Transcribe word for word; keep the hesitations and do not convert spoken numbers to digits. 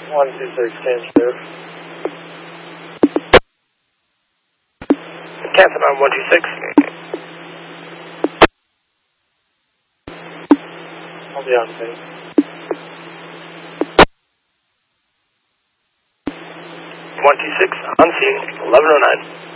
one two six, change code. Captain on one two six. I'll be on scene. one two six, on scene, eleven oh nine.